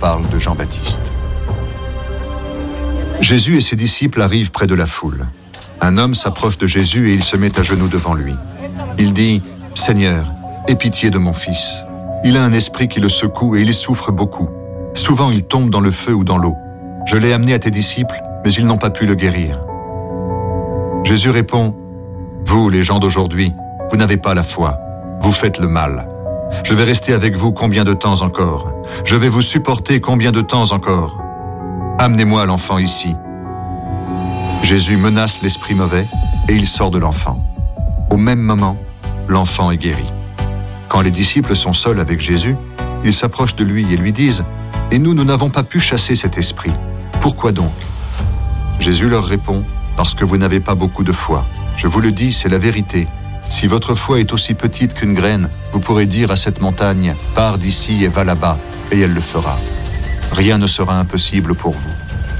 parle de Jean-Baptiste. Jésus et ses disciples arrivent près de la foule. Un homme s'approche de Jésus et il se met à genoux devant lui. Il dit « Seigneur, aie pitié de mon fils. Il a un esprit qui le secoue et il souffre beaucoup. Souvent il tombe dans le feu ou dans l'eau. Je l'ai amené à tes disciples, mais ils n'ont pas pu le guérir. » Jésus répond « Vous, les gens d'aujourd'hui, vous n'avez pas la foi. Vous faites le mal. Je vais rester avec vous combien de temps encore? Je vais vous supporter combien de temps encore? Amenez-moi l'enfant ici. » Jésus menace l'esprit mauvais et il sort de l'enfant. Au même moment, l'enfant est guéri. Quand les disciples sont seuls avec Jésus, ils s'approchent de lui et lui disent « Et nous n'avons pas pu chasser cet esprit. Pourquoi donc ?» Jésus leur répond « Parce que vous n'avez pas beaucoup de foi. Je vous le dis, c'est la vérité. Si votre foi est aussi petite qu'une graine, vous pourrez dire à cette montagne « Pars d'ici et va là-bas » et elle le fera. Rien ne sera impossible pour vous.